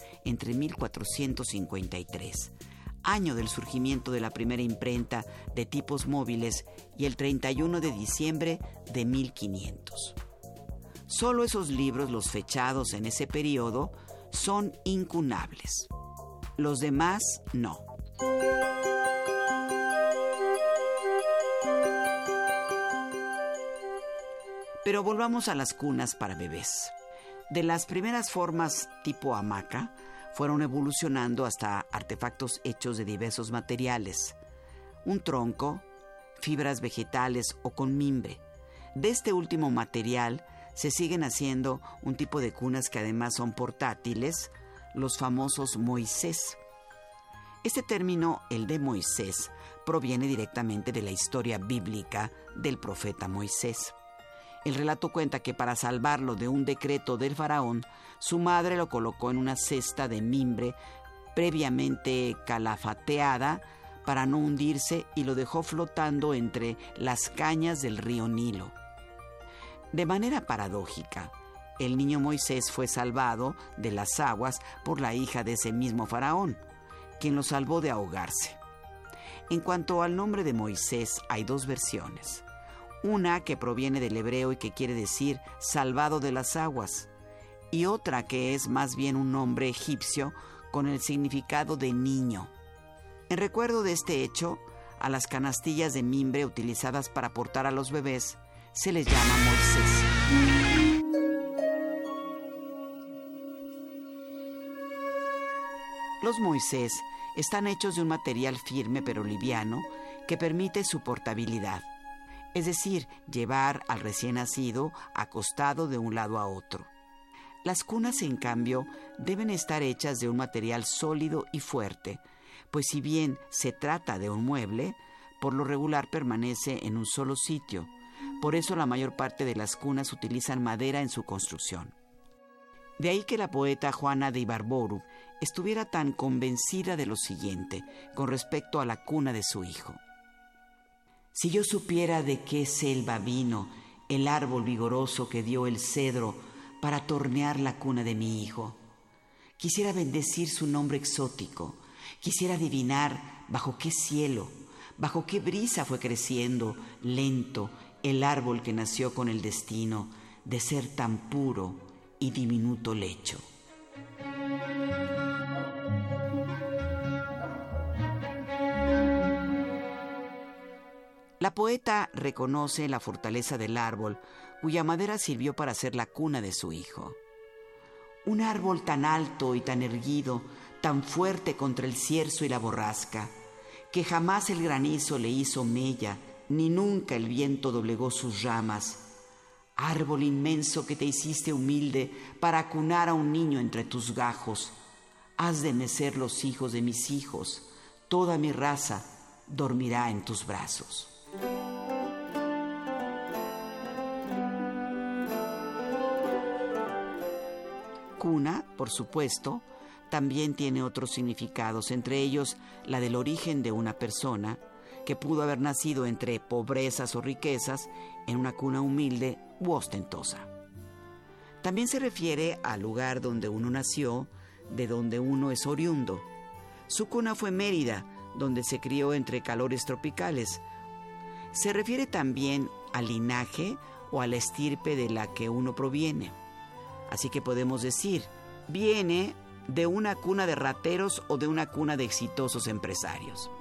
entre 1453, año del surgimiento de la primera imprenta de tipos móviles, y el 31 de diciembre de 1500. Solo esos libros, los fechados en ese periodo, son incunables. Los demás, no. Pero volvamos a las cunas para bebés. De las primeras formas tipo hamaca, fueron evolucionando hasta artefactos hechos de diversos materiales. Un tronco, fibras vegetales o con mimbre. De este último material se siguen haciendo un tipo de cunas que además son portátiles, los famosos Moisés. Este término, el de Moisés, proviene directamente de la historia bíblica del profeta Moisés. El relato cuenta que para salvarlo de un decreto del faraón, su madre lo colocó en una cesta de mimbre previamente calafateada para no hundirse y lo dejó flotando entre las cañas del río Nilo. De manera paradójica, el niño Moisés fue salvado de las aguas por la hija de ese mismo faraón, quien lo salvó de ahogarse. En cuanto al nombre de Moisés, hay dos versiones. Una que proviene del hebreo y que quiere decir salvado de las aguas, y otra que es más bien un nombre egipcio con el significado de niño. En recuerdo de este hecho, a las canastillas de mimbre utilizadas para portar a los bebés se les llama Moisés. Los Moisés están hechos de un material firme pero liviano que permite su portabilidad. Es decir, llevar al recién nacido acostado de un lado a otro. Las cunas, en cambio, deben estar hechas de un material sólido y fuerte, pues si bien se trata de un mueble, por lo regular permanece en un solo sitio. Por eso la mayor parte de las cunas utilizan madera en su construcción. De ahí que la poeta Juana de Ibarburu estuviera tan convencida de lo siguiente con respecto a la cuna de su hijo. Si yo supiera de qué selva vino el árbol vigoroso que dio el cedro para tornear la cuna de mi hijo, quisiera bendecir su nombre exótico, quisiera adivinar bajo qué cielo, bajo qué brisa fue creciendo lento el árbol que nació con el destino de ser tan puro y diminuto lecho. La poeta reconoce la fortaleza del árbol, cuya madera sirvió para hacer la cuna de su hijo. Un árbol tan alto y tan erguido, tan fuerte contra el cierzo y la borrasca, que jamás el granizo le hizo mella, ni nunca el viento doblegó sus ramas. Árbol inmenso que te hiciste humilde para acunar a un niño entre tus gajos. Has de mecer los hijos de mis hijos, toda mi raza dormirá en tus brazos. Cuna, por supuesto, también tiene otros significados, entre ellos la del origen de una persona que pudo haber nacido entre pobrezas o riquezas en una cuna humilde u ostentosa. También se refiere al lugar donde uno nació, de donde uno es oriundo. Su cuna fue Mérida, donde se crió entre calores tropicales. Se refiere también al linaje o a la estirpe de la que uno proviene. Así que podemos decir, viene de una cuna de rateros o de una cuna de exitosos empresarios.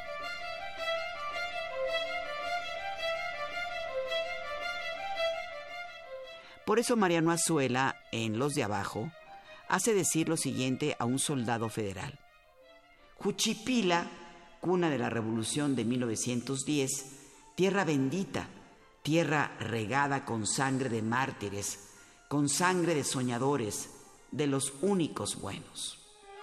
Por eso Mariano Azuela, en Los de Abajo, hace decir lo siguiente a un soldado federal. Juchipila, cuna de la Revolución de 1910, tierra bendita, tierra regada con sangre de mártires, con sangre de soñadores, de los únicos buenos.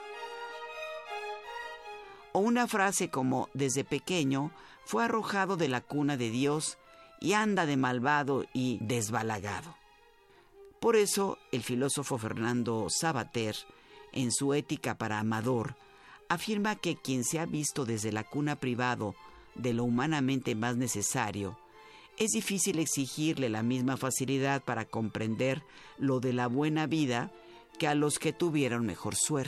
O una frase como, desde pequeño, fue arrojado de la cuna de Dios y anda de malvado y desbalagado. Por eso, el filósofo Fernando Savater, en su Ética para Amador, afirma que quien se ha visto desde la cuna privado de lo humanamente más necesario, es difícil exigirle la misma facilidad para comprender lo de la buena vida que a los que tuvieron mejor suerte.